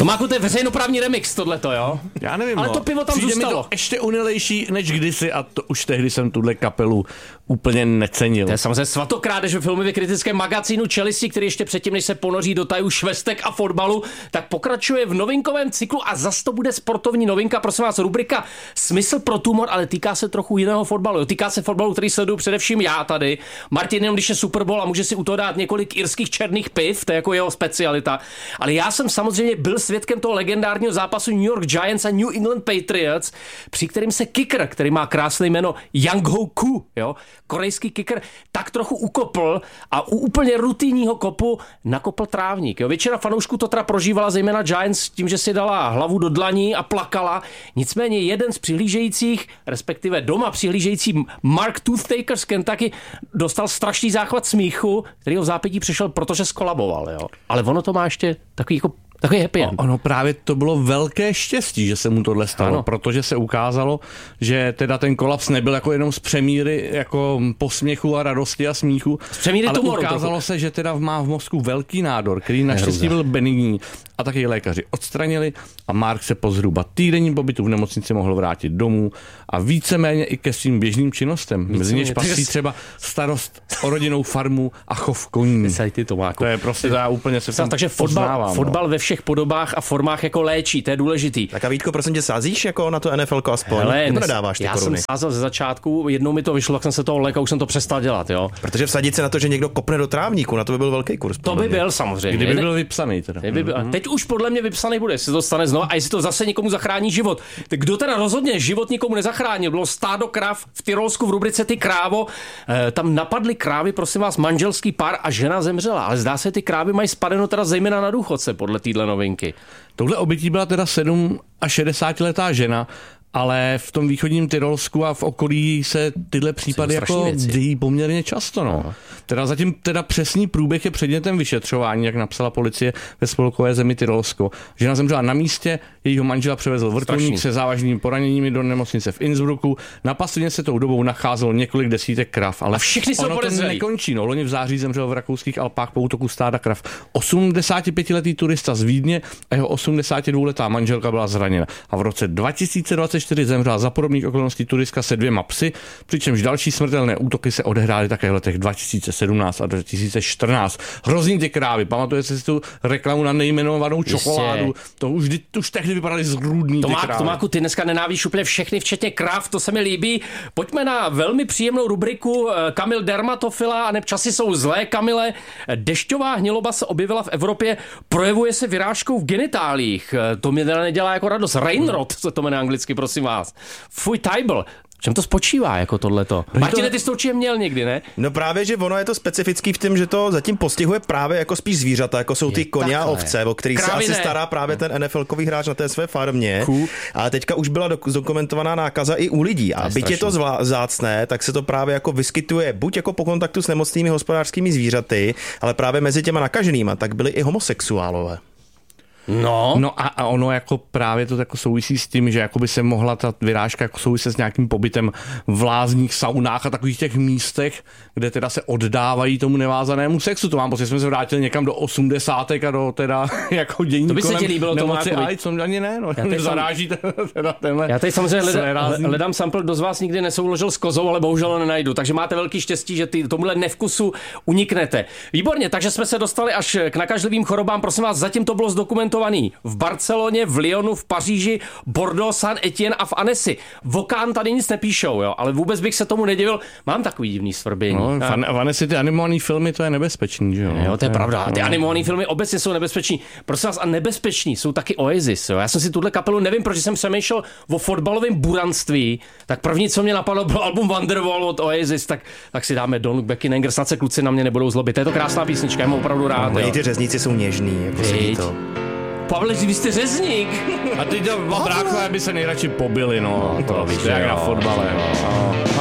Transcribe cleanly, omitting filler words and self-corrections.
Tomáku, to je veřejnoprávní remix tohleto, jo? Já nevím, ale to pivo tam přijde zůstalo. Mi to ještě unilejší než kdysi a to už tehdy jsem tuhle kapelu úplně necenil. To je samozřejmě svatokrádež ve filmově kritickém magazínu Čelisti, který ještě předtím, než se ponoří do tajů švestek a fotbalu, tak pokračuje v novinkovém cyklu a zas to bude sportovní novinka, prosím vás, rubrika Smysl pro tumor, ale týká se trochu jiného fotbalu. Týká se fotbalu, který sleduju především já tady. Martin jenom když je Super Bowl a může si u toho dát několik irských černých piv, to je jako jeho specialita. Ale já jsem samozřejmě byl svědkem toho legendárního zápasu New York Giants a New England Patriots, při kterým se kicker, který má krásné jméno Yang Ho Koo, jo, korejský kicker, tak trochu ukopl a u úplně rutinního kopu nakopl trávník. Jo. Většina fanoušků to teda prožívala, zejména Giants, tím, že si dala hlavu do dlaní a plakala. Nicméně jeden z přihlížejících, respektive doma přihlížející Mark Toothtaker z Kentucky dostal strašný záchvat smíchu, který ho v zápětí přišel, protože skolaboval. Jo. Ale ono to má ještě takový happy end. Ono právě to bylo velké štěstí, že se mu tohle stalo, protože se ukázalo, že teda ten kolaps nebyl jako jenom z přemíry jako posměchu a radosti a smíchu, ale tumoru, ukázalo se, že teda má v mozku velký nádor, který naštěstí byl benigní a taky lékaři odstranili a Mark se po zhruba týdenním pobytu v nemocnici mohl vrátit domů a víceméně i ke svým běžným činnostem. Mezi něž patří třeba starost o rodinnou farmu a chov koní. To je prostě já úplně se v tom takže fotbal ve všech podobách a formách jako léčí, to je důležitý. Tak a Vítko, prosím tě, sázíš jako na to NFL aspoň? Hele, nebo nedáváš ty koruny? Já jsem sázal ze začátku, jednou mi to vyšlo, tak jsem se toho lékal, už jsem to přestal dělat, jo. Protože vsadit se na to, že někdo kopne do trávníku, na to by byl velký kurz. To by byl samozřejmě. Kdyby byl vypsaný teda. Teď už podle mě vypsaný bude, jestli to stane znovu a jestli to zase někomu zachrání život. Tak kdo teda rozhodně život nikomu nezachránil? Bylo stádo krav v Tyrolsku v rubrice Ty krávo. Tam napadly krávy, prosím vás, manželský pár a žena zemřela, ale zdá se, ty krávy mají spadeno teda zejména na důchodce podle téhle novinky. Touhle obětí byla teda 67letá žena, ale v tom východním Tyrolsku a v okolí se tyhle případy jako dějí poměrně často. No. Teda zatím přesný průběh je předmětem vyšetřování, jak napsala policie ve spolkové zemi Tyrolsko. Žena zemřela na místě, jejího manžela převezl vrtulník se závažnými poraněními do nemocnice v Innsbrucku. Na pastvině se tou dobou nacházelo několik desítek krav, ale všichni jsou podezřelí. To nekončí. No. Loni v září zemřel v rakouských Alpách po útoku stáda krav 85letý turista z Vídně a jeho 82letá manželka byla zraněna. A v roce 2024 zemřela za podobných okolností turistka se 2 psy, přičemž další smrtelné útoky se odehrály také v letech 2017 a 2014. Hrozný ty krávy, pamatujete si tu reklamu na nejmenovanou čokoládu? To už tehdy vypadaly zrůdný ty krávy. Tomáku, ty dneska nenávíš úplně všechny, včetně kráv, to se mi líbí. Pojďme na velmi příjemnou rubriku Kamil Dermatofila, aneb časy jsou zlé, Kamile. Dešťová hniloba se objevila v Evropě, projevuje se vyrážkou v genitálích. To mi teda nedělá jako radost. Rainrot se to jmenuje anglicky, prosím vás. Fuj tajbl. V čem to spočívá jako tohleto? Martine, ty jsi to určitě měl někdy, ne? No právě, že ono je to specifický v tom, že to zatím postihuje právě jako spíš zvířata, jako jsou ty koně a ovce, o kterých se asi stará právě ten NFL-kový hráč na té své farmě. Ale teďka už byla zdokumentovaná nákaza i u lidí. A byť je to vzácné, tak se to právě jako vyskytuje buď jako po kontaktu s nemocnými hospodářskými zvířaty, ale právě mezi těma nakaženýma, tak byli i homosexuálové. No a ono jako právě to jako souvisí s tím, že jako by se mohla ta vyrážka jako souviset s nějakým pobytem v lázních, saunách a takových těch místech, kde teda se oddávají tomu nevázanému sexu. To mám pocit, že jsme se vrátili někam do 80. a do teda jako dění kolem. To by se ti líbilo, nemoci AIDS, ani ne, no. Zaráží teda tenhle. Já tady samozřejmě hledám sample, kdo z vás nikdy nesouložil s kozou, ale bohužel ho nenajdu. Takže máte velký štěstí, že tomuhle nevkusu uniknete. Výborně, takže jsme se dostali až k nakažlivým chorobám. Prosím vás, zatím to bylo zdokumentovaný v Barceloně, v Lyonu, v Paříži, Bordeaux, Saint-Étienne a v Annecy. Vokán tady nic nepíšou, jo, ale vůbec bych se tomu nedivil. Mám takový divný svrbění. No, v Annecy ty animované filmy, to je nebezpečný, že jo? Jo, to je pravda. Ty animované filmy obecně jsou nebezpeční. Prosím vás, a nebezpeční jsou taky Oasis, jo. Já jsem si tuhle kapelu, nevím, proč jsem přemýšlel o fotbalovém buranství, tak první, co mě napadlo, byl album Wonderwall od Oasis, tak si dáme Don't Look Back in Anger, snad se kluci na mě nebudou zlobit. To je to krásná písnička, já mám opravdu rád. Oni ty řezníci jsou něžný, jako se to. Pavle, vy jste řezník. A ty dva bráchové by se nejradši pobili, no. To víš, jak na fotbale.